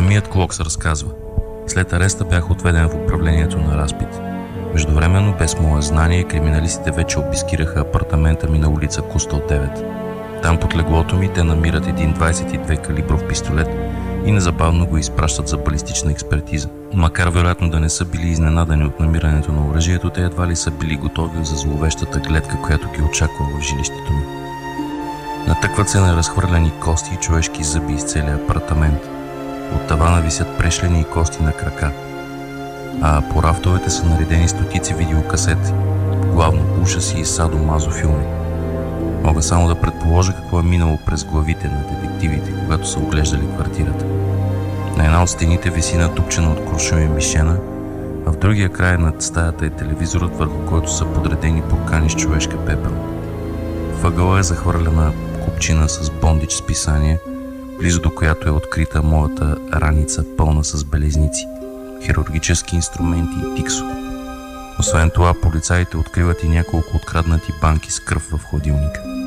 Самият Клокс разказва: след ареста бях отведен в управлението на разпит. Междувременно, без мое знание, криминалистите вече обискираха апартамента ми на улица Кустал 9. Там под леглото ми те намират един 22 калибров пистолет и незабавно го изпращат за балистична експертиза. Макар вероятно да не са били изненадани от намирането на оръжието, те едва ли са били готови за зловещата гледка, която ги очаква в жилището ми. Натъкват се на разхвърляни кости и човешки зъби из целия апартамент. От тавана висят прешлени и кости на крака, а по рафтовете са наредени стотици видеокасети, главно ужаси и садо-мазо филми. Мога само да предположа какво е минало през главите на детективите, когато са оглеждали квартирата. На една от стените виси натупчена от куршуми мишена, а в другия край над стаята е телевизорът, върху който са подредени буркани с човешка пепел. Въгъла е захвърлена купчина с бондич с писание, близо до която е открита моята раница, пълна с белезници, хирургически инструменти и тиксо. Освен това, полицаите откриват и няколко откраднати банки с кръв в хладилника.